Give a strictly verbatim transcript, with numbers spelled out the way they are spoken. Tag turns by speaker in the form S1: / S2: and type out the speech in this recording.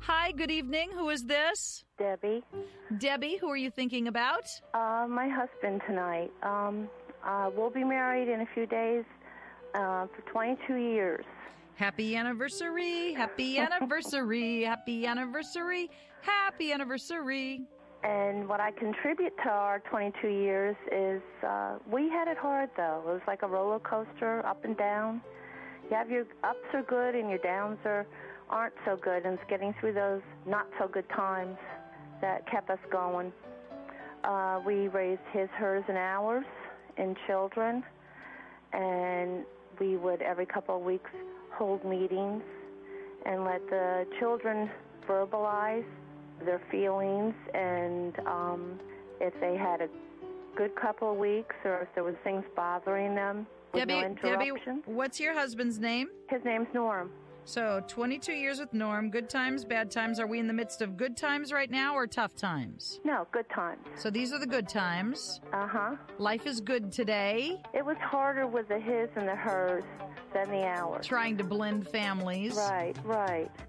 S1: Hi, good evening. Who is this?
S2: Debbie.
S1: Debbie, who are you thinking about?
S2: Uh, my husband tonight. Um, uh, we'll be married in a few days uh, for twenty-two years.
S1: Happy anniversary, happy anniversary, happy anniversary, happy anniversary.
S2: And what I contribute to our twenty-two years is uh, we had it hard, though. It was like a roller coaster, up and down. You have your ups are good and your downs are, aren't so good, and it's getting through those not-so-good times that kept us going. Uh, we raised his, hers, and ours in children, and we would every couple of weeks hold meetings and let the children verbalize their feelings, and um, if they had a good couple of weeks or if there was things bothering them with
S1: Debbie,
S2: no interruption.
S1: Debbie, what's your husband's name?
S2: His name's Norm.
S1: So twenty-two years with Norm, good times, bad times. Are we in the midst of good times right now or tough times?
S2: No, good times.
S1: So these are the good times.
S2: Uh-huh.
S1: Life is good today.
S2: It was harder with the his and the hers than the ours.
S1: Trying to blend families.
S2: Right, right.